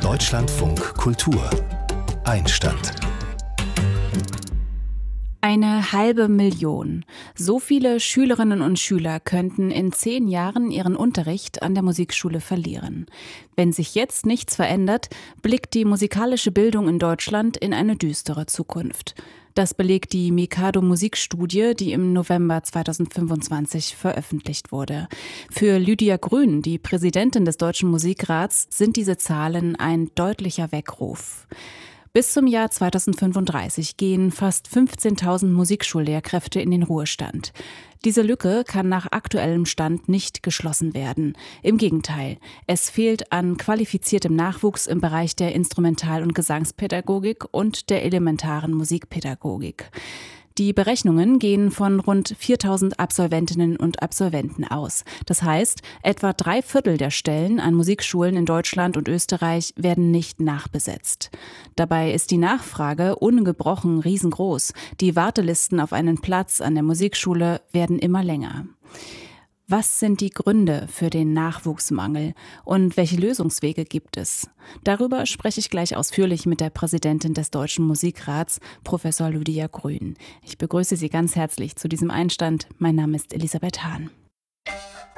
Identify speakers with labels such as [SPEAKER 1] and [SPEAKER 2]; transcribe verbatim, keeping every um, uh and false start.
[SPEAKER 1] Deutschlandfunk Kultur Einstand.
[SPEAKER 2] Eine halbe Million. So viele Schülerinnen und Schüler könnten in zehn Jahren ihren Unterricht an der Musikschule verlieren. Wenn sich jetzt nichts verändert, blickt die musikalische Bildung in Deutschland in eine düstere Zukunft. Das belegt die Mikado Musikstudie, die im November zweitausendfünfundzwanzig veröffentlicht wurde. Für Lydia Grün, die Präsidentin des Deutschen Musikrats, sind diese Zahlen ein deutlicher Weckruf. Bis zum Jahr zweitausendfünfunddreißig gehen fast fünfzehntausend Musikschullehrkräfte in den Ruhestand. Diese Lücke kann nach aktuellem Stand nicht geschlossen werden. Im Gegenteil, es fehlt an qualifiziertem Nachwuchs im Bereich der Instrumental- und Gesangspädagogik und der elementaren Musikpädagogik. Die Berechnungen gehen von rund viertausend Absolventinnen und Absolventen aus. Das heißt, etwa drei Viertel der Stellen an Musikschulen in Deutschland und Österreich werden nicht nachbesetzt. Dabei ist die Nachfrage ungebrochen riesengroß. Die Wartelisten auf einen Platz an der Musikschule werden immer länger. Was sind die Gründe für den Nachwuchsmangel und welche Lösungswege gibt es? Darüber spreche ich gleich ausführlich mit der Präsidentin des Deutschen Musikrats, Professor Lydia Grün. Ich begrüße Sie ganz herzlich zu diesem Einstand. Mein Name ist Elisabeth Hahn.